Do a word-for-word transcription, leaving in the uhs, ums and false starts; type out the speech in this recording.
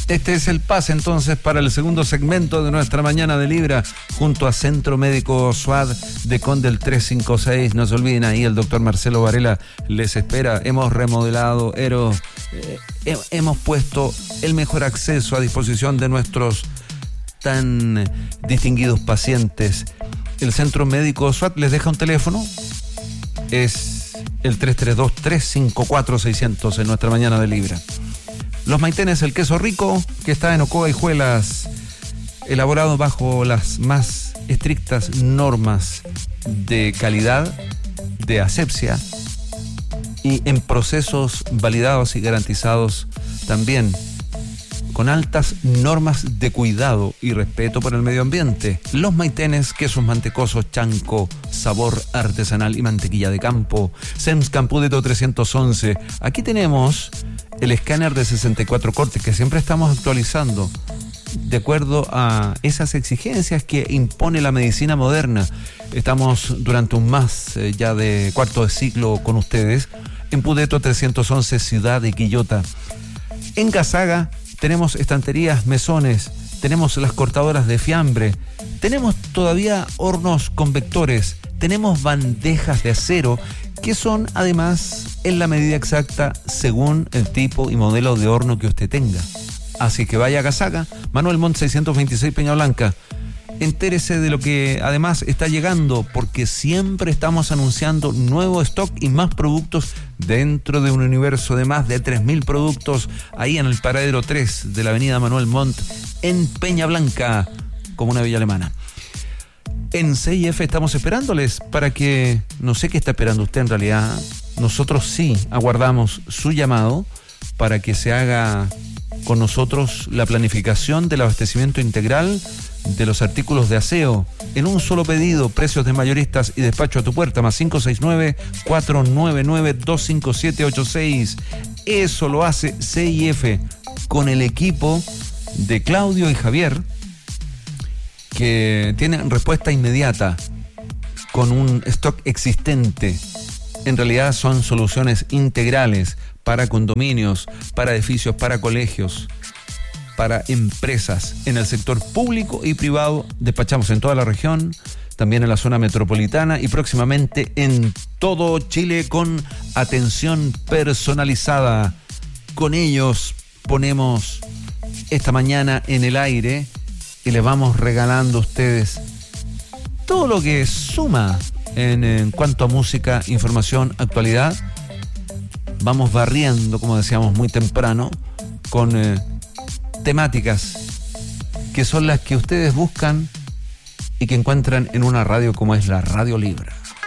Este es el pase entonces para el segundo segmento de nuestra mañana de Libra junto a Centro Médico SUAD de Condel trescientos cincuenta y seis. No se olviden, ahí el doctor Marcelo Varela les espera. Hemos remodelado, hero, eh, hemos puesto el mejor acceso a disposición de nuestros tan distinguidos pacientes. El Centro Médico SUAD les deja un teléfono, es el tres tres dos, tres cinco cuatro, seiscientos en nuestra mañana de Libra. Los Maitenes, el queso rico, que está en Ocoa y Juelas, elaborado bajo las más estrictas normas de calidad, de asepsia, y en procesos validados y garantizados también, con altas normas de cuidado y respeto por el medio ambiente. Los Maitenes, quesos mantecosos, chanco, sabor artesanal y mantequilla de campo. Sems Campudeto trescientos once. Aquí tenemos el escáner de sesenta y cuatro cortes que siempre estamos actualizando de acuerdo a esas exigencias que impone la medicina moderna. Estamos durante un más eh, ya de cuarto de ciclo con ustedes en Pudeto trescientos once, ciudad de Quillota. En Gazaga tenemos estanterías, mesones, tenemos las cortadoras de fiambre, tenemos todavía hornos convectores, tenemos bandejas de acero que son además en la medida exacta según el tipo y modelo de horno que usted tenga. Así que vaya a Gazaga, Manuel Montt seiscientos veintiséis, Peña Blanca. Entérese de lo que además está llegando, porque siempre estamos anunciando nuevo stock y más productos dentro de un universo de más de tres mil productos ahí en el paradero tres de la avenida Manuel Montt en Peña Blanca, como una villa alemana. En C I F estamos esperándoles para que, no sé qué está esperando usted en realidad, nosotros sí aguardamos su llamado para que se haga con nosotros la planificación del abastecimiento integral de los artículos de aseo en un solo pedido, precios de mayoristas y despacho a tu puerta, más cinco seis nueve, cuatro nueve nueve, dos cinco siete ocho seis. Eso lo hace C I F con el equipo de Claudio y Javier, que tienen respuesta inmediata con un stock existente. En realidad son soluciones integrales para condominios, para edificios, para colegios, para empresas en el sector público y privado. Despachamos en toda la región, también en la zona metropolitana y próximamente en todo Chile con atención personalizada. Con ellos ponemos esta mañana en el aire y les vamos regalando a ustedes todo lo que suma en, en cuanto a música, información, actualidad. Vamos barriendo, como decíamos muy temprano, con eh, temáticas que son las que ustedes buscan y que encuentran en una radio como es la Radio Libra.